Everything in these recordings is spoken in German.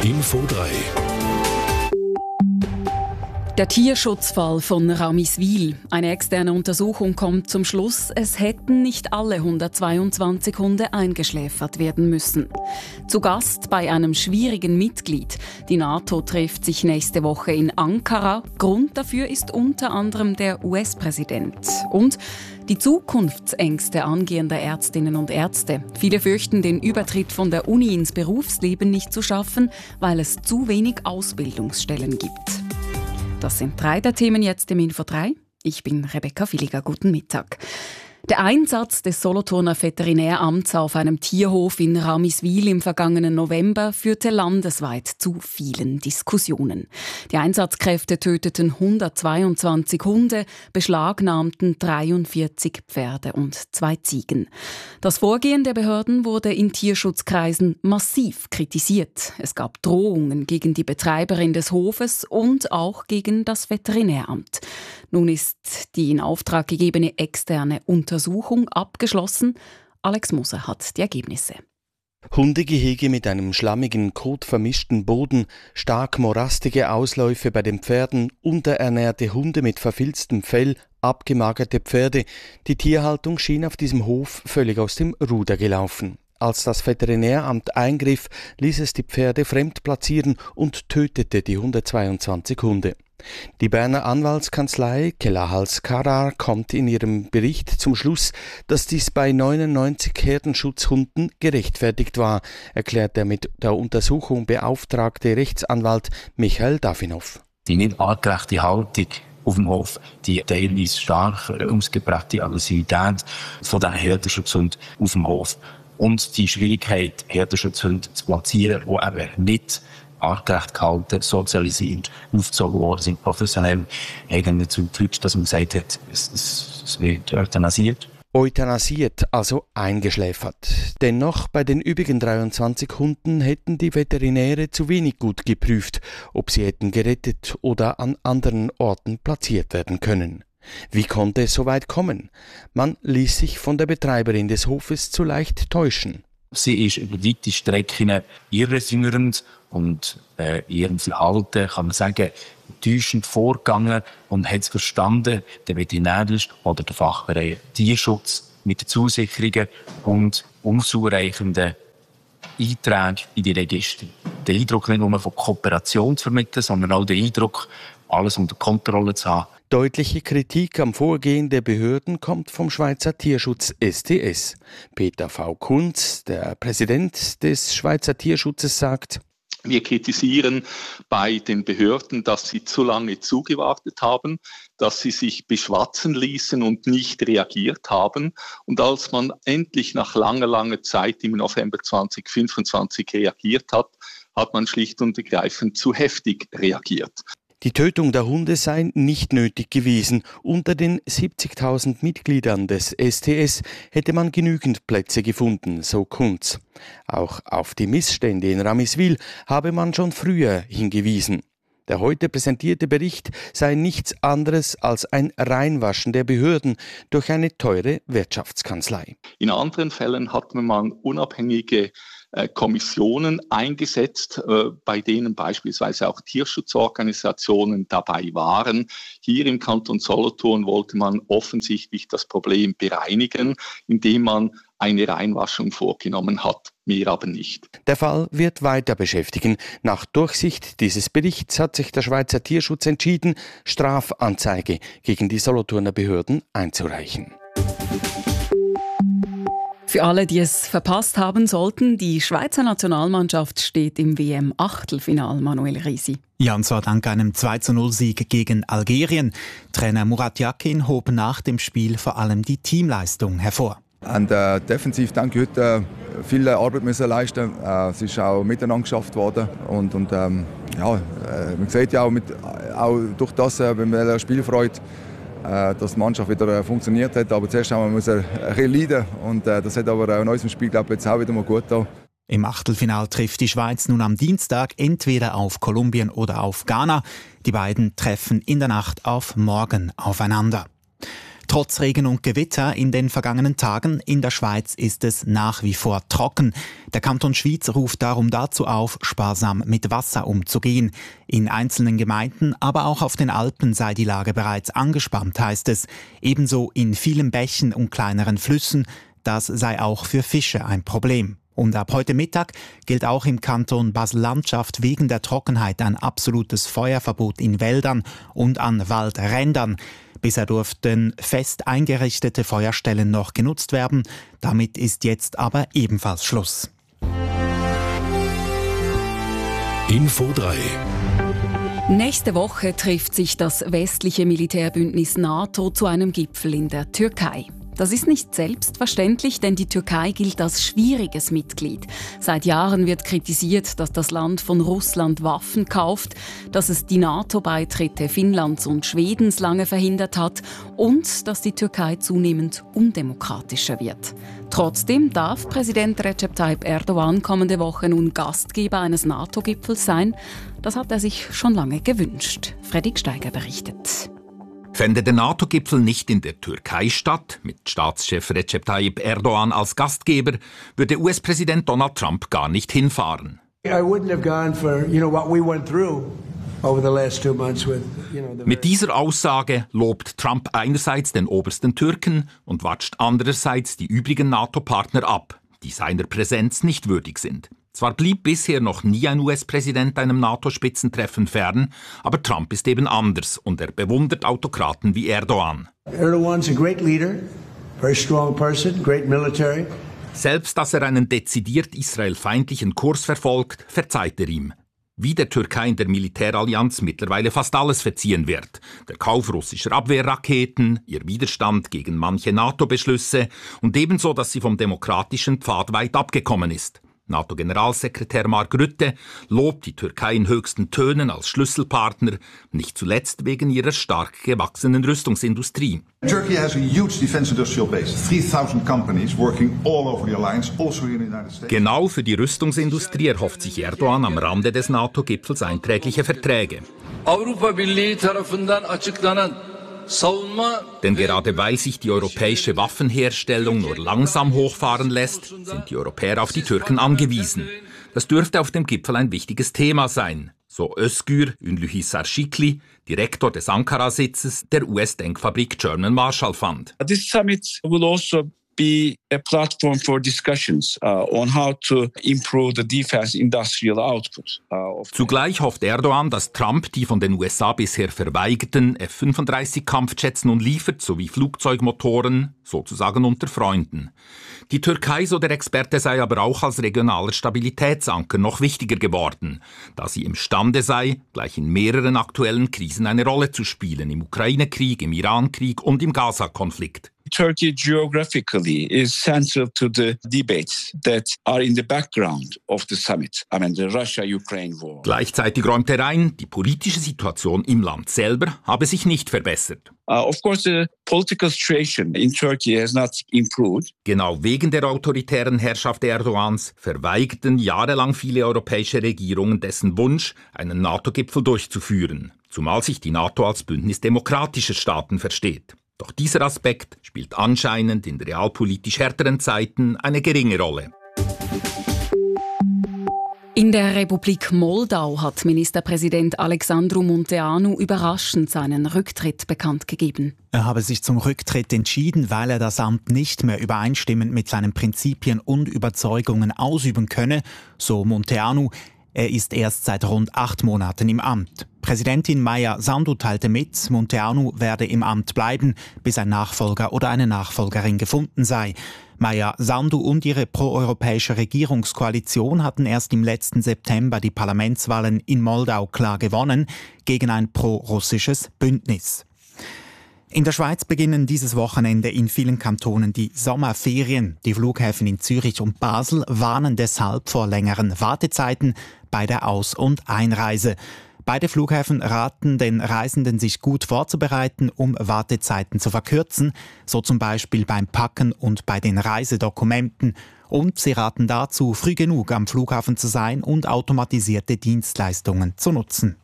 Info 3. Der Tierschutzfall von Ramiswil. Eine externe Untersuchung kommt zum Schluss, es hätten nicht alle 122 Hunde eingeschläfert werden müssen. Zu Gast bei einem schwierigen Mitglied. Die NATO trifft sich nächste Woche in Ankara. Grund dafür ist unter anderem der US-Präsident. Und die Zukunftsängste angehender Ärztinnen und Ärzte. Viele fürchten, den Übertritt von der Uni ins Berufsleben nicht zu schaffen, weil es zu wenig Ausbildungsstellen gibt. Das sind 3 der Themen jetzt im Info 3. Ich bin Rebecca Villiger. Guten Mittag. Der Einsatz des Solothurner Veterinäramts auf einem Tierhof in Ramiswil im vergangenen November führte landesweit zu vielen Diskussionen. Die Einsatzkräfte töteten 122 Hunde, beschlagnahmten 43 Pferde und 2 Ziegen. Das Vorgehen der Behörden wurde in Tierschutzkreisen massiv kritisiert. Es gab Drohungen gegen die Betreiberin des Hofes und auch gegen das Veterinäramt. Nun ist die in Auftrag gegebene externe Untersuchung abgeschlossen. Alex Moser hat die Ergebnisse. Hundegehege mit einem schlammigen, kotvermischten Boden, stark morastige Ausläufe bei den Pferden, unterernährte Hunde mit verfilztem Fell, abgemagerte Pferde. Die Tierhaltung schien auf diesem Hof völlig aus dem Ruder gelaufen. Als das Veterinäramt eingriff, ließ es die Pferde fremd platzieren und tötete die 122 Hunde. Die Berner Anwaltskanzlei Kellerhals-Carrar kommt in ihrem Bericht zum Schluss, dass dies bei 99 Herdenschutzhunden gerechtfertigt war, erklärt der mit der Untersuchung beauftragte Rechtsanwalt Michael Davinov. Die nicht artgerechte Haltung auf dem Hof, die teilweise stark ausgeprägte Aggressivität von den Herdenschutzhunden auf dem Hof und die Schwierigkeit, Herdenschutzhunde zu platzieren, die eben nicht artgerecht gehalten, sozialisiert, aufgezogen worden sind, professionell, haben dazu geführt, dass man gesagt hat, es wird euthanasiert. Euthanasiert, also eingeschläfert. Dennoch bei den übrigen 23 Hunden hätten die Veterinäre zu wenig gut geprüft, ob sie hätten gerettet oder an anderen Orten platziert werden können. Wie konnte es so weit kommen? Man ließ sich von der Betreiberin des Hofes zu leicht täuschen. Sie ist über weite Strecken irreführend und in ihrem Verhalten, kann man sagen, täuschend vorgegangen und hat es verstanden, der Veterinärist oder der Fachbereich Tierschutz mit den Zusicherungen und unzureichenden Einträgen in die Register. Den Eindruck nicht nur von Kooperation zu vermitteln, sondern auch den Eindruck, alles unter Kontrolle zu haben. Deutliche Kritik am Vorgehen der Behörden kommt vom Schweizer Tierschutz STS. Peter V. Kunz, der Präsident des Schweizer Tierschutzes, sagt: Wir kritisieren bei den Behörden, dass sie zu lange zugewartet haben, dass sie sich beschwatzen ließen und nicht reagiert haben. Und als man endlich nach langer Zeit im November 2025 reagiert hat, hat man schlicht und ergreifend zu heftig reagiert. Die Tötung der Hunde sei nicht nötig gewesen. Unter den 70.000 Mitgliedern des STS hätte man genügend Plätze gefunden, so Kunz. Auch auf die Missstände in Ramiswil habe man schon früher hingewiesen. Der heute präsentierte Bericht sei nichts anderes als ein Reinwaschen der Behörden durch eine teure Wirtschaftskanzlei. In anderen Fällen hat man unabhängige Kommissionen eingesetzt, bei denen beispielsweise auch Tierschutzorganisationen dabei waren. Hier im Kanton Solothurn wollte man offensichtlich das Problem bereinigen, indem man eine Reinwaschung vorgenommen hat, mehr aber nicht. Der Fall wird weiter beschäftigen. Nach Durchsicht dieses Berichts hat sich der Schweizer Tierschutz entschieden, Strafanzeige gegen die Solothurner Behörden einzureichen. Für alle, die es verpasst haben sollten, die Schweizer Nationalmannschaft steht im WM-Achtelfinal, Manuel Risi. Ja, und zwar dank einem 2:0-Sieg gegen Algerien. Trainer Murat Yakin hob nach dem Spiel vor allem die Teamleistung hervor. Und defensiv denke ich heute viel Arbeit müssen leisten. Es ist auch miteinander geschafft worden und man sieht ja auch durch das, wenn man das Spiel freut, dass die Mannschaft wieder funktioniert hat. Aber zuerst haben wir ein bisschen leiden und das hat aber in unserem Spiel, glaube ich, jetzt auch wieder mal gut getan. Im Achtelfinal trifft die Schweiz nun am Dienstag entweder auf Kolumbien oder auf Ghana. Die beiden treffen in der Nacht auf morgen aufeinander. Trotz Regen und Gewitter in den vergangenen Tagen in der Schweiz ist es nach wie vor trocken. Der Kanton Schwyz ruft darum dazu auf, sparsam mit Wasser umzugehen. In einzelnen Gemeinden, aber auch auf den Alpen sei die Lage bereits angespannt, heißt es. Ebenso in vielen Bächen und kleineren Flüssen. Das sei auch für Fische ein Problem. Und ab heute Mittag gilt auch im Kanton Basel-Landschaft wegen der Trockenheit ein absolutes Feuerverbot in Wäldern und an Waldrändern. Bisher durften fest eingerichtete Feuerstellen noch genutzt werden. Damit ist jetzt aber ebenfalls Schluss. Info 3. Nächste Woche trifft sich das westliche Militärbündnis NATO zu einem Gipfel in der Türkei. Das ist nicht selbstverständlich, denn die Türkei gilt als schwieriges Mitglied. Seit Jahren wird kritisiert, dass das Land von Russland Waffen kauft, dass es die NATO-Beitritte Finnlands und Schwedens lange verhindert hat und dass die Türkei zunehmend undemokratischer wird. Trotzdem darf Präsident Recep Tayyip Erdogan kommende Woche nun Gastgeber eines NATO-Gipfels sein. Das hat er sich schon lange gewünscht. Fredrik Steiger berichtet. Fände der NATO-Gipfel nicht in der Türkei statt, mit Staatschef Recep Tayyip Erdogan als Gastgeber, würde US-Präsident Donald Trump gar nicht hinfahren. Mit dieser Aussage lobt Trump einerseits den obersten Türken und watscht andererseits die übrigen NATO-Partner ab, die seiner Präsenz nicht würdig sind. Zwar blieb bisher noch nie ein US-Präsident einem NATO-Spitzentreffen fern, aber Trump ist eben anders und er bewundert Autokraten wie Erdogan. Erdogan's a great leader, very strong person, great military. Selbst dass er einen dezidiert israelfeindlichen Kurs verfolgt, verzeiht er ihm. Wie der Türkei in der Militärallianz mittlerweile fast alles verziehen wird. Der Kauf russischer Abwehrraketen, ihr Widerstand gegen manche NATO-Beschlüsse und ebenso, dass sie vom demokratischen Pfad weit abgekommen ist. NATO-Generalsekretär Mark Rutte lobt die Türkei in höchsten Tönen als Schlüsselpartner, nicht zuletzt wegen ihrer stark gewachsenen Rüstungsindustrie. Turkey has a huge defense industrial base, 3000 companies working all over the alliance, also here in the United States. Genau für die Rüstungsindustrie erhofft sich Erdogan am Rande des NATO-Gipfels einträgliche Verträge. Denn gerade weil sich die europäische Waffenherstellung nur langsam hochfahren lässt, sind die Europäer auf die Türken angewiesen. Das dürfte auf dem Gipfel ein wichtiges Thema sein, so Özgür Ünlü Sarşikli, Direktor des Ankara-Sitzes der US-Denkfabrik German Marshall Fund. This summit will also be a platform for discussions on how to improve the defense industrial output. Zugleich hofft Erdogan, dass Trump die von den USA bisher verweigerten F-35-Kampfjets nun liefert, sowie Flugzeugmotoren, sozusagen unter Freunden. Die Türkei, so der Experte, sei aber auch als regionaler Stabilitätsanker noch wichtiger geworden, da sie imstande sei, gleich in mehreren aktuellen Krisen eine Rolle zu spielen, im Ukraine-Krieg, im Iran-Krieg und im Gaza-Konflikt. Turkey geographically is central to the debates that are in the background of the summit. I mean, the Russia-Ukraine war. Gleichzeitig räumt er ein, die politische Situation im Land selber habe sich nicht verbessert. Of course, the political situation in Turkey has not improved. Genau wegen der autoritären Herrschaft Erdogans verweigerten jahrelang viele europäische Regierungen dessen Wunsch, einen NATO-Gipfel durchzuführen, zumal sich die NATO als Bündnis demokratischer Staaten versteht. Doch dieser Aspekt spielt anscheinend in realpolitisch härteren Zeiten eine geringe Rolle. In der Republik Moldau hat Ministerpräsident Alexandru Munteanu überraschend seinen Rücktritt bekannt gegeben. Er habe sich zum Rücktritt entschieden, weil er das Amt nicht mehr übereinstimmend mit seinen Prinzipien und Überzeugungen ausüben könne, so Munteanu. Er ist erst seit rund 8 Monaten im Amt. Präsidentin Maia Sandu teilte mit, Munteanu werde im Amt bleiben, bis ein Nachfolger oder eine Nachfolgerin gefunden sei. Maia Sandu und ihre proeuropäische Regierungskoalition hatten erst im letzten September die Parlamentswahlen in Moldau klar gewonnen, gegen ein pro-russisches Bündnis. In der Schweiz beginnen dieses Wochenende in vielen Kantonen die Sommerferien. Die Flughäfen in Zürich und Basel warnen deshalb vor längeren Wartezeiten bei der Aus- und Einreise. Beide Flughäfen raten den Reisenden, sich gut vorzubereiten, um Wartezeiten zu verkürzen, so zum Beispiel beim Packen und bei den Reisedokumenten. Und sie raten dazu, früh genug am Flughafen zu sein und automatisierte Dienstleistungen zu nutzen.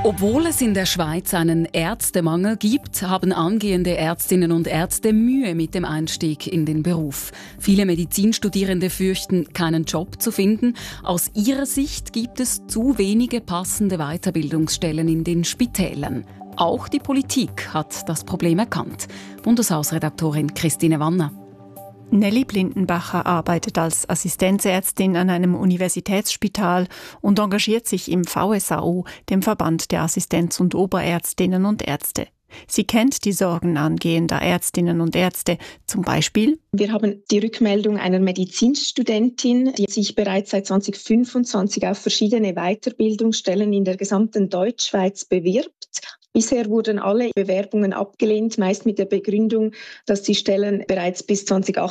Obwohl es in der Schweiz einen Ärztemangel gibt, haben angehende Ärztinnen und Ärzte Mühe mit dem Einstieg in den Beruf. Viele Medizinstudierende fürchten, keinen Job zu finden. Aus ihrer Sicht gibt es zu wenige passende Weiterbildungsstellen in den Spitälern. Auch die Politik hat das Problem erkannt. Bundeshausredaktorin Christine Wanner. Nelly Blindenbacher arbeitet als Assistenzärztin an einem Universitätsspital und engagiert sich im VSAO, dem Verband der Assistenz- und Oberärztinnen und Ärzte. Sie kennt die Sorgen angehender Ärztinnen und Ärzte, zum Beispiel: Wir haben die Rückmeldung einer Medizinstudentin, die sich bereits seit 2025 auf verschiedene Weiterbildungsstellen in der gesamten Deutschschweiz bewirbt. Bisher wurden alle Bewerbungen abgelehnt, meist mit der Begründung, dass die Stellen bereits bis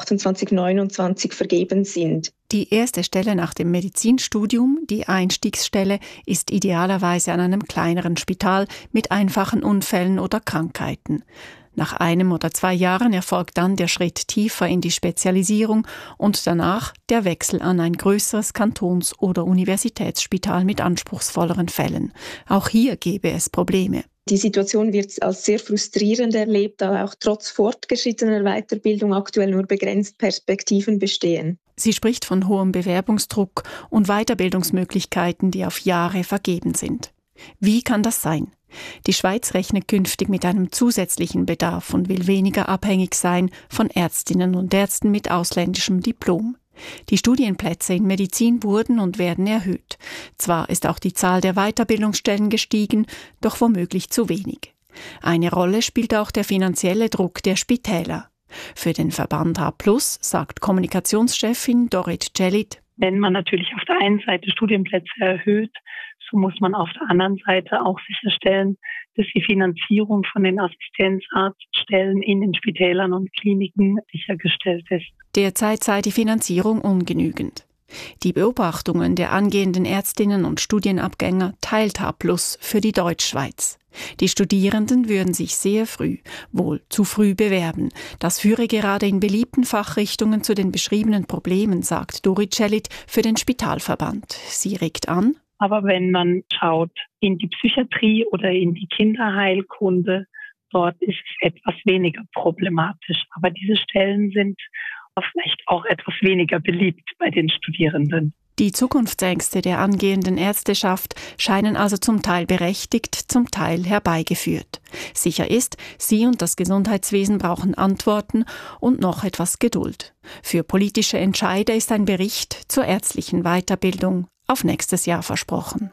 2028/29 vergeben sind. Die erste Stelle nach dem Medizinstudium, die Einstiegsstelle, ist idealerweise an einem kleineren Spital mit einfachen Unfällen oder Krankheiten. Nach 1 oder 2 Jahren erfolgt dann der Schritt tiefer in die Spezialisierung und danach der Wechsel an ein größeres Kantons- oder Universitätsspital mit anspruchsvolleren Fällen. Auch hier gäbe es Probleme. Die Situation wird als sehr frustrierend erlebt, da auch trotz fortgeschrittener Weiterbildung aktuell nur begrenzt Perspektiven bestehen. Sie spricht von hohem Bewerbungsdruck und Weiterbildungsmöglichkeiten, die auf Jahre vergeben sind. Wie kann das sein? Die Schweiz rechnet künftig mit einem zusätzlichen Bedarf und will weniger abhängig sein von Ärztinnen und Ärzten mit ausländischem Diplom. Die Studienplätze in Medizin wurden und werden erhöht. Zwar ist auch die Zahl der Weiterbildungsstellen gestiegen, doch womöglich zu wenig. Eine Rolle spielt auch der finanzielle Druck der Spitäler. Für den Verband H+, sagt Kommunikationschefin Dorit Celit: Wenn man natürlich auf der einen Seite Studienplätze erhöht, so muss man auf der anderen Seite auch sicherstellen, dass die Finanzierung von den Assistenzarztstellen in den Spitälern und Kliniken sichergestellt ist. Derzeit sei die Finanzierung ungenügend. Die Beobachtungen der angehenden Ärztinnen und Studienabgänger teilt H+ für die Deutschschweiz. Die Studierenden würden sich sehr früh, wohl zu früh bewerben. Das führe gerade in beliebten Fachrichtungen zu den beschriebenen Problemen, sagt Dorit Celit für den Spitalverband. Sie regt an: Aber wenn man schaut in die Psychiatrie oder in die Kinderheilkunde, dort ist es etwas weniger problematisch. Aber diese Stellen sind vielleicht auch etwas weniger beliebt bei den Studierenden. Die Zukunftsängste der angehenden Ärzteschaft scheinen also zum Teil berechtigt, zum Teil herbeigeführt. Sicher ist, sie und das Gesundheitswesen brauchen Antworten und noch etwas Geduld. Für politische Entscheider ist ein Bericht zur ärztlichen Weiterbildung auf nächstes Jahr versprochen.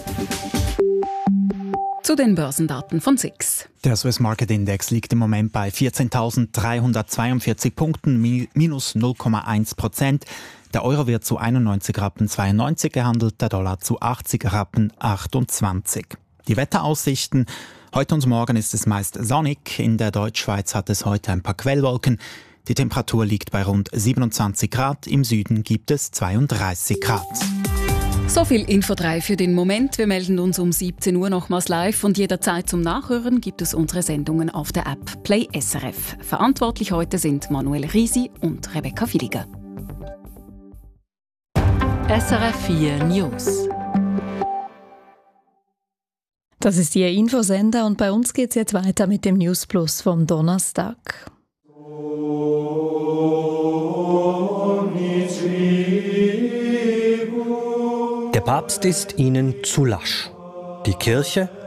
Zu den Börsendaten von SIX. Der Swiss Market Index liegt im Moment bei 14.342 Punkten, minus 0,1%. Der Euro wird zu 91,92 Rappen gehandelt, der Dollar zu 80,28 Rappen. Die Wetteraussichten: Heute und morgen ist es meist sonnig. In der Deutschschweiz hat es heute ein paar Quellwolken. Die Temperatur liegt bei rund 27 Grad. Im Süden gibt es 32 Grad. So viel Info 3 für den Moment. Wir melden uns um 17 Uhr nochmals live und jederzeit zum Nachhören gibt es unsere Sendungen auf der App Play SRF. Verantwortlich heute sind Manuel Risi und Rebecca Filiger. SRF 4 News. Das ist Ihr Infosender und bei uns geht es jetzt weiter mit dem News Plus vom Donnerstag. Der Papst ist ihnen zu lasch. Die Kirche